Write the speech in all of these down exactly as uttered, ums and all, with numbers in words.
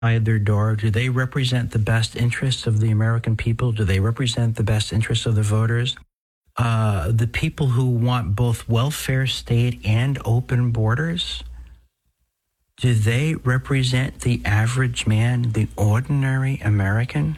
their door? Do they represent the best interests of the American people? Do they represent the best interests of the voters? Uh, the people who want both welfare state and open borders? Do they represent the average man, the ordinary American?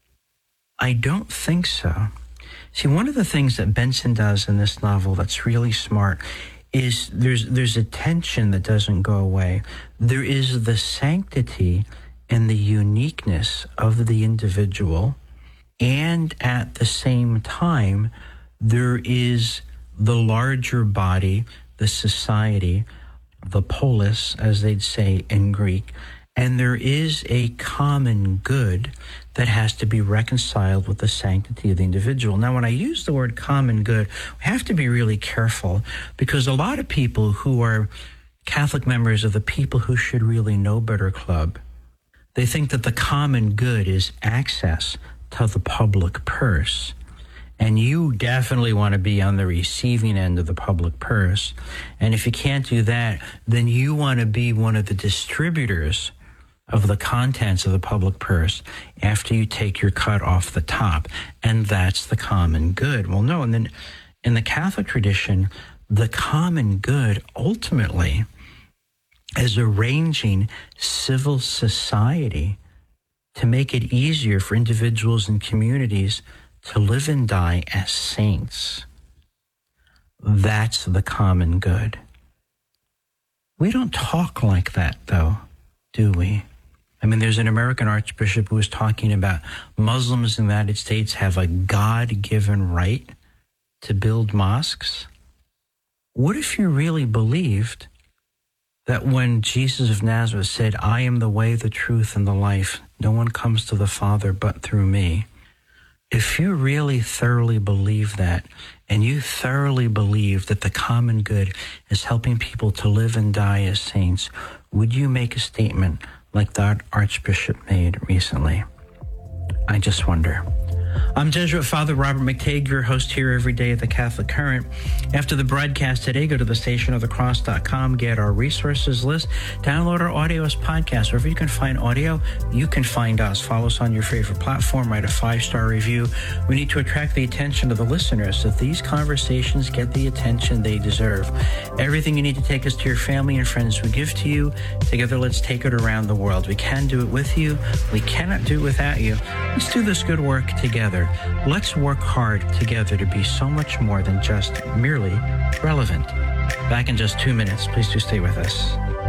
I don't think so. See, one of the things that Benson does in this novel that's really smart is there's there's a tension that doesn't go away. There is the sanctity and the uniqueness of the individual, and at the same time, there is the larger body, the society, the polis, as they'd say in Greek, and there is a common good that has to be reconciled with the sanctity of the individual. Now, when I use the word common good, we have to be really careful, because a lot of people who are Catholic members of the People Who Should Really Know Better Club, they think that the common good is access to the public purse. And you definitely want to be on the receiving end of the public purse. And if you can't do that, then you want to be one of the distributors of the contents of the public purse after you take your cut off the top. And that's the common good. Well, no, and then in the Catholic tradition, the common good ultimately is arranging civil society to make it easier for individuals and communities to live and die as saints. That's the common good. We don't talk like that, though, do we? I mean, there's an American archbishop who was talking about Muslims in the United States have a God-given right to build mosques. What if you really believed that when Jesus of Nazareth said, "I am the way, the truth, and the life, no one comes to the Father but through me"? If you really thoroughly believe that, and you thoroughly believe that the common good is helping people to live and die as saints, would you make a statement like that Archbishop made recently? I just wonder. I'm Jesuit Father Robert McTague, your host here every day at the Catholic Current. After the broadcast today, go to the station of the cross dot com, get our resources list, download our audio as podcast. Wherever you can find audio, you can find us. Follow us on your favorite platform, write a five-star review. We need to attract the attention of the listeners so that these conversations get the attention they deserve. Everything you need to take us to your family and friends we give to you. Together, let's take it around the world. We can do it with you. We cannot do it without you. Let's do this good work together. Let's work hard together to be so much more than just merely relevant. Back in just two minutes. Please do stay with us.